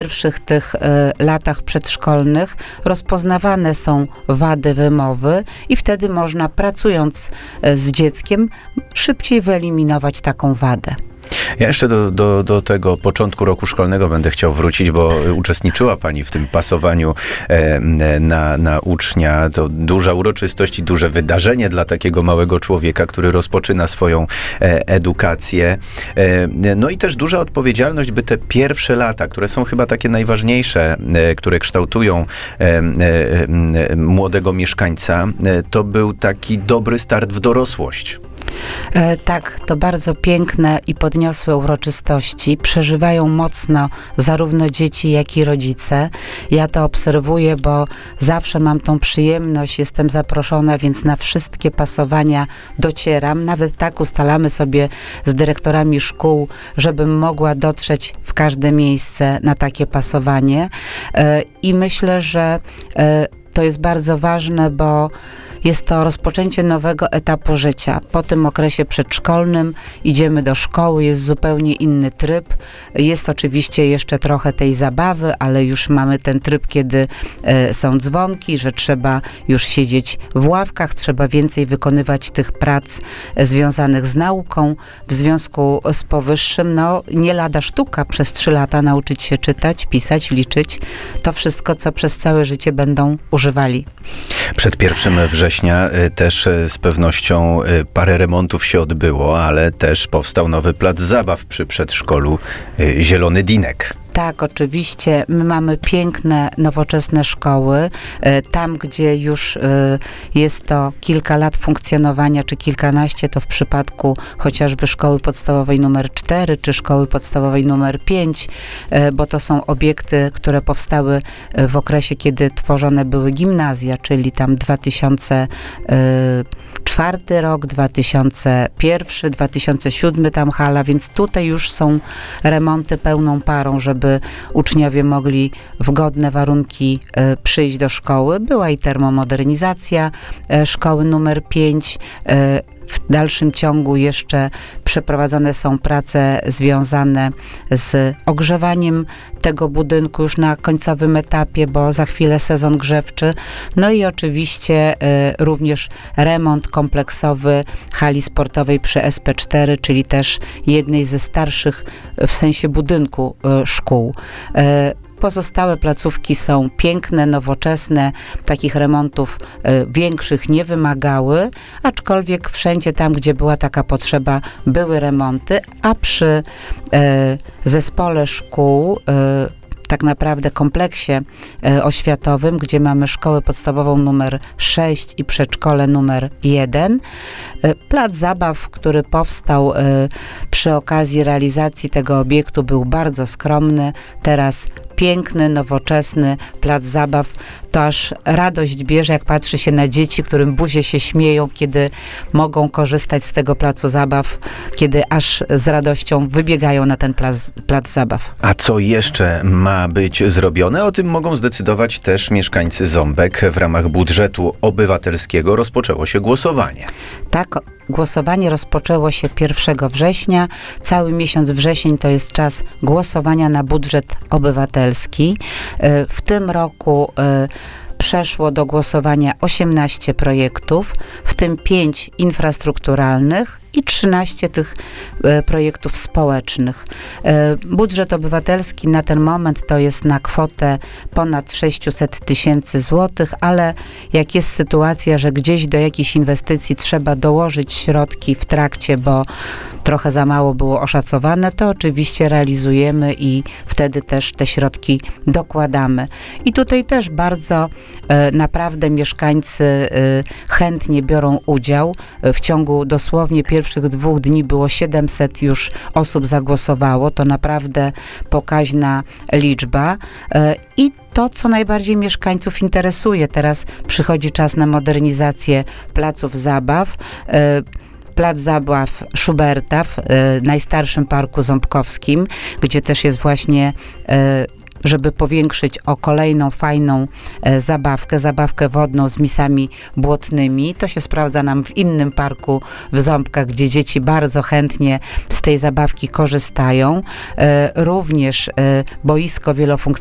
pierwszych tych latach przedszkolnych rozpoznawane są wady wymowy i wtedy można, pracując z dzieckiem, szybciej wyeliminować taką wadę. Ja jeszcze do tego początku roku szkolnego będę chciał wrócić, bo uczestniczyła Pani w tym pasowaniu na ucznia. To duża uroczystość i duże wydarzenie dla takiego małego człowieka, który rozpoczyna swoją edukację. No i też duża odpowiedzialność, by te pierwsze lata, które są chyba takie najważniejsze, które kształtują młodego mieszkańca, to był taki dobry start w dorosłość. Tak, to bardzo piękne i podniosłe uroczystości. Przeżywają mocno zarówno dzieci, jak i rodzice. Ja to obserwuję, bo zawsze mam tą przyjemność, jestem zaproszona, więc na wszystkie pasowania docieram. Nawet tak ustalamy sobie z dyrektorami szkół, żebym mogła dotrzeć w każde miejsce na takie pasowanie. I myślę, że to jest bardzo ważne, bo jest to rozpoczęcie nowego etapu życia. Po tym okresie przedszkolnym idziemy do szkoły, jest zupełnie inny tryb. Jest oczywiście jeszcze trochę tej zabawy, ale już mamy ten tryb, kiedy są dzwonki, że trzeba już siedzieć w ławkach, trzeba więcej wykonywać tych prac związanych z nauką. W związku z powyższym, nie lada sztuka przez 3 lata nauczyć się czytać, pisać, liczyć. To wszystko, co przez całe życie będą używali. Przed 1 września też z pewnością parę remontów się odbyło, ale też powstał nowy plac zabaw przy przedszkolu Zielony Dinek. Tak, oczywiście. My mamy piękne, nowoczesne szkoły. Tam, gdzie już jest to kilka lat funkcjonowania, czy kilkanaście, to w przypadku chociażby szkoły podstawowej numer 4, czy szkoły podstawowej numer 5, bo to są obiekty, które powstały w okresie, kiedy tworzone były gimnazja, czyli tam 2004 rok, 2001, 2007 tam hala, więc tutaj już są remonty pełną parą, żeby uczniowie mogli w godne warunki przyjść do szkoły. Była i termomodernizacja szkoły numer 5. W dalszym ciągu jeszcze przeprowadzone są prace związane z ogrzewaniem tego budynku już na końcowym etapie, bo za chwilę sezon grzewczy. No i oczywiście również remont kompleksowy hali sportowej przy SP4, czyli też jednej ze starszych w sensie budynku szkół. Pozostałe placówki są piękne, nowoczesne, takich remontów większych nie wymagały, aczkolwiek wszędzie tam, gdzie była taka potrzeba, były remonty, a przy zespole szkół, tak naprawdę kompleksie oświatowym, gdzie mamy szkołę podstawową numer 6 i przedszkole numer 1. Plac zabaw, który powstał przy okazji realizacji tego obiektu, był bardzo skromny. Teraz piękny, nowoczesny plac zabaw. To aż radość bierze, jak patrzy się na dzieci, którym buzie się śmieją, kiedy mogą korzystać z tego placu zabaw, kiedy aż z radością wybiegają na ten plac zabaw. A co jeszcze ma być zrobione? O tym mogą zdecydować też mieszkańcy Ząbek. W ramach budżetu obywatelskiego rozpoczęło się głosowanie. Tak, głosowanie rozpoczęło się 1 września. Cały miesiąc wrzesień to jest czas głosowania na budżet obywatelski. W tym roku przeszło do głosowania 18 projektów, w tym 5 infrastrukturalnych i 13 tych projektów społecznych. Budżet obywatelski na ten moment to jest na kwotę ponad 600 000 złotych, ale jak jest sytuacja, że gdzieś do jakiejś inwestycji trzeba dołożyć środki w trakcie, bo trochę za mało było oszacowane, to oczywiście realizujemy i wtedy też te środki dokładamy. I tutaj też bardzo naprawdę mieszkańcy chętnie biorą udział. W ciągu dosłownie pierwszych 2 dni było 700 już osób zagłosowało. To naprawdę pokaźna liczba. I to, co najbardziej mieszkańców interesuje. Teraz przychodzi czas na modernizację placów zabaw. Plac zabaw Schuberta w najstarszym parku ząbkowskim, gdzie też jest właśnie żeby powiększyć o kolejną fajną zabawkę wodną z misami błotnymi. To się sprawdza nam w innym parku w Ząbkach, gdzie dzieci bardzo chętnie z tej zabawki korzystają. Również boisko wielofunkcyjne